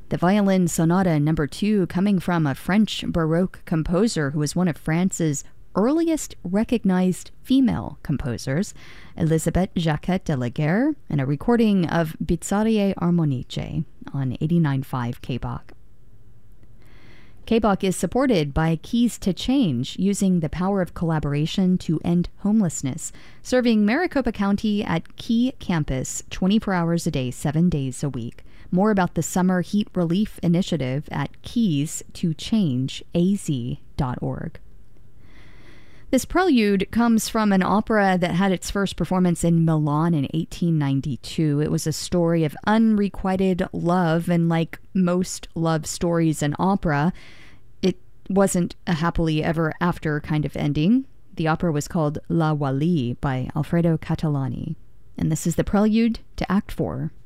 The Violin Sonata No. 2, coming from a French Baroque composer who was one of France's earliest recognized female composers, Elisabeth Jacquet de la Guerre, and a recording of Bizarre Armonice on 89.5 KBOK. KBOK is supported by Keys to Change, using the power of collaboration to end homelessness, serving Maricopa County at Key Campus 24 hours a day, 7 days a week. More about the Summer Heat Relief Initiative at keystoChangeaz.org. This prelude comes from an opera that had its first performance in Milan in 1892. It was a story of unrequited love, and like most love stories in opera, it wasn't a happily ever after kind of ending. The opera was called La Wally by Alfredo Catalani, and this is the prelude to Act 4.